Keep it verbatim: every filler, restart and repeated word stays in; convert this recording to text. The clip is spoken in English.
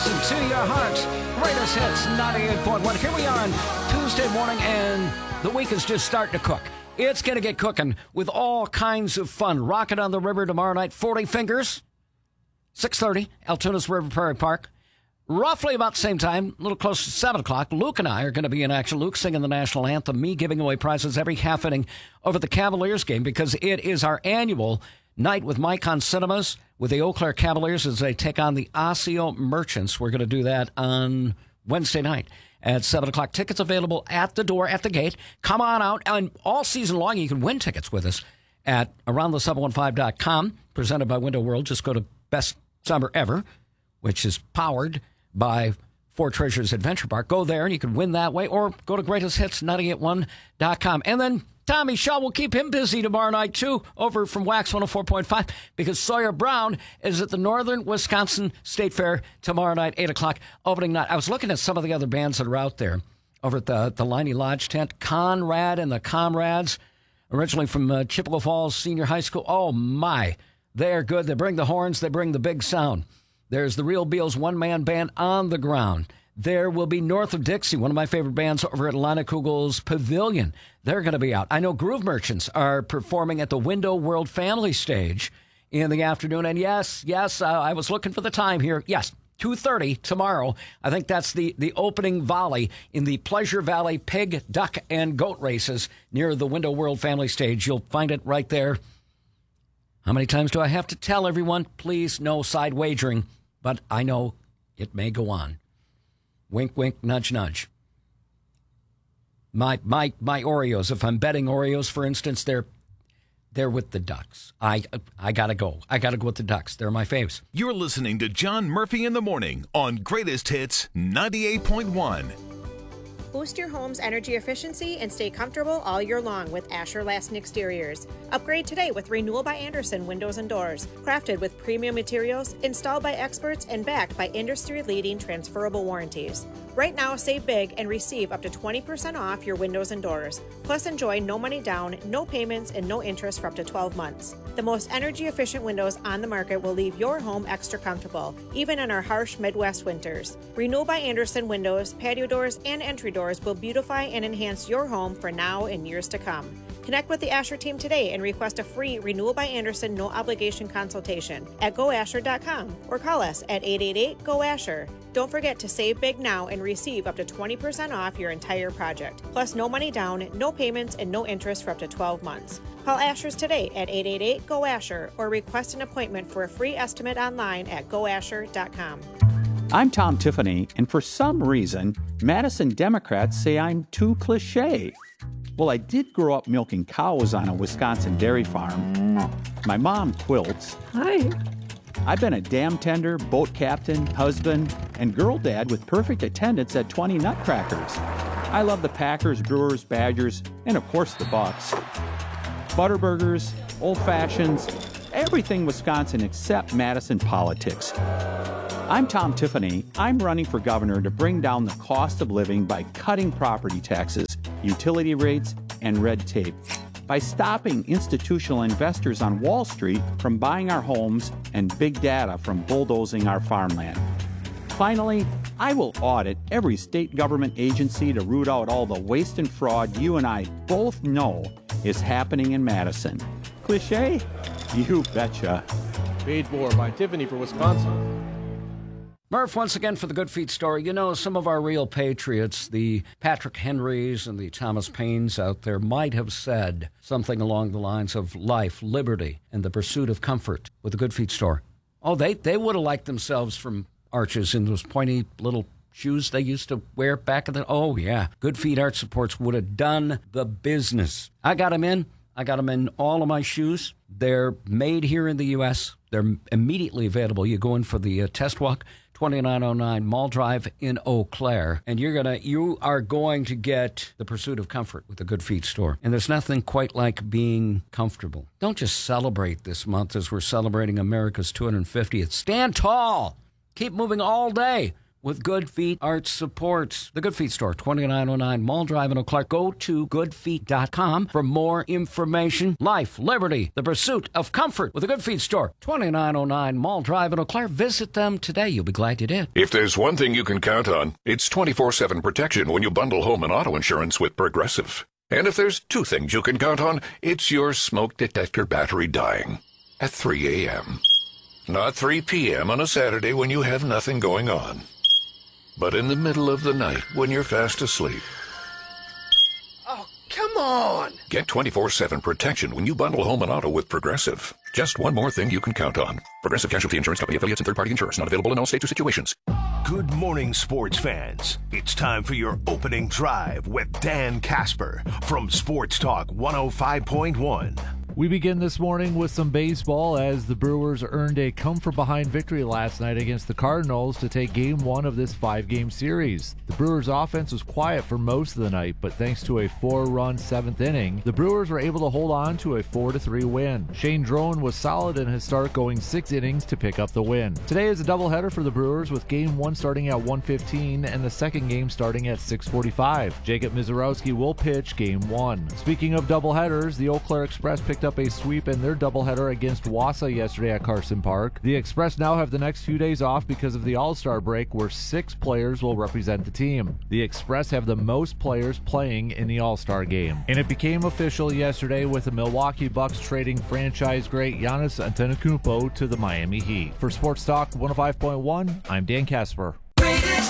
to your hearts. Greatest hits, ninety-eight point one. Here we are on Tuesday morning, and the week is just starting to cook. It's going to get cooking with all kinds of fun. Rocket on the River tomorrow night, forty Fingers, six thirty, Altoon's River Prairie Park. Roughly about the same time, a little close to seven o'clock, Luke and I are going to be in action. Luke singing the national anthem, me giving away prizes every half inning over the Cavaliers game, because it is our annual night with Mike on Cinemas with the Eau Claire Cavaliers as they take on the Osseo Merchants. We're going to do that on Wednesday night at seven o'clock. Tickets available at the door, at the gate. Come on out. And all season long, you can win tickets with us at around the seven one five dot com, presented by Window World. Just go to Best Summer Ever, which is powered by Four Treasures Adventure Park. Go there and you can win that way, or go to greatest hits ninety-eight one dot com. And then Tommy Shaw will keep him busy tomorrow night, too, over from Wax one oh four point five, because Sawyer Brown is at the Northern Wisconsin State Fair tomorrow night, eight o'clock, opening night. I was looking at some of the other bands that are out there over at the, the Liney Lodge tent. Conrad and the Comrades, originally from uh, Chippewa Falls Senior High School. Oh, my. They're good. They bring the horns. They bring the big sound. There's the Real Beals one-man band On the Ground. There will be North of Dixie, one of my favorite bands, over at Lana Kugel's Pavilion. They're going to be out. I know Groove Merchants are performing at the Window World Family Stage in the afternoon. And yes, yes, uh, I was looking for the time here. Yes, two thirty tomorrow. I think that's the, the opening volley in the Pleasure Valley Pig, Duck, and Goat races near the Window World Family Stage. You'll find it right there. How many times do I have to tell everyone? Please, no side wagering. But I know it may go on. Wink, wink, nudge, nudge. My my my Oreos, if I'm betting Oreos, for instance, they're they're with the Ducks. I I gotta go. I gotta go with the Ducks. They're my faves. You're listening to John Murphy in the Morning on Greatest Hits ninety-eight point one. Boost your home's energy efficiency and stay comfortable all year long with Asher Lasting Exteriors. Upgrade today with Renewal by Andersen Windows and Doors. Crafted with premium materials, installed by experts, and backed by industry-leading transferable warranties. Right now, save big and receive up to twenty percent off your windows and doors. Plus, enjoy no money down, no payments, and no interest for up to twelve months. The most energy-efficient windows on the market will leave your home extra comfortable, even in our harsh Midwest winters. Renewal by Andersen Windows, patio doors, and entry doors will beautify and enhance your home for now and years to come. Connect with the Asher team today and request a free Renewal by Andersen no-obligation consultation at go asher dot com or call us at eight eight eight, G O, ASHER. Don't forget to save big now and receive up to twenty percent off your entire project. Plus, no money down, no payments, and no interest for up to twelve months. Call Asher's today at eight eight eight, G O, ASHER or request an appointment for a free estimate online at go asher dot com. I'm Tom Tiffany, and for some reason, Madison Democrats say I'm too cliche. Well, I did grow up milking cows on a Wisconsin dairy farm. My mom quilts. Hi. I've been a dam tender, boat captain, husband, and girl dad with perfect attendance at twenty Nutcrackers. I love the Packers, Brewers, Badgers, and of course the Bucks. Butterburgers, old fashions, everything Wisconsin except Madison politics. I'm Tom Tiffany. I'm running for governor to bring down the cost of living by cutting property taxes, utility rates, and red tape. By stopping institutional investors on Wall Street from buying our homes and big data from bulldozing our farmland. Finally, I will audit every state government agency to root out all the waste and fraud you and I both know is happening in Madison. Cliché? You betcha. Paid for by Tiffany for Wisconsin. Murph, once again for the Good Feet story. You know, some of our real patriots, the Patrick Henrys and the Thomas Paines out there, might have said something along the lines of life, liberty, and the pursuit of comfort with the Good Feet store. Oh, they, they would have liked themselves from Arches in those pointy little shoes they used to wear back in the... Oh, yeah. Good Feet Arch Supports would have done the business. I got them in. I got them in all of my shoes. They're made here in the U S. They're immediately available. You go in for the uh, test walk, twenty-nine oh nine Mall Drive in Eau Claire, and you're gonna you are going to get the pursuit of comfort with the Good Feet store. And there's nothing quite like being comfortable. Don't just celebrate this month as we're celebrating America's two hundred fiftieth. Stand tall. Keep moving all day with Good Feet Arch Supports. The Good Feet Store, twenty-nine oh nine Mall Drive in Eau Claire. Go to good feet dot com for more information. Life, liberty, the pursuit of comfort with the Good Feet Store, twenty-nine oh nine Mall Drive in Eau Claire. Visit them today. You'll be glad you did. If there's one thing you can count on, it's twenty-four seven protection when you bundle home and auto insurance with Progressive. And if there's two things you can count on, it's your smoke detector battery dying at three a.m. Not three p.m. on a Saturday when you have nothing going on, but in the middle of the night when you're fast asleep. Oh, come on! Get twenty-four seven protection when you bundle home and auto with Progressive. Just one more thing you can count on. Progressive Casualty Insurance Company affiliates and third-party insurers. Not available in all states or situations. Good morning, sports fans. It's time for your opening drive with Dan Casper from Sports Talk one oh five point one. We begin this morning with some baseball as the Brewers earned a come-from-behind victory last night against the Cardinals to take game one of this five-game series. The Brewers' offense was quiet for most of the night, but thanks to a four-run seventh inning, the Brewers were able to hold on to a four to three win. Shane Drone was solid in his start, going six innings to pick up the win. Today is a doubleheader for the Brewers, with game one starting at one fifteen and the second game starting at six forty-five. Jacob Mizorowski will pitch game one. Speaking of doubleheaders, the Eau Claire Express picked up a sweep in their doubleheader against Wausau yesterday at Carson Park. The Express now have the next few days off because of the All-Star break, where six players will represent the team. The Express have the most players playing in the All-Star game. And it became official yesterday with the Milwaukee Bucks trading franchise great Giannis Antetokounmpo to the Miami Heat. For Sports Talk one oh five point one, I'm Dan Casper.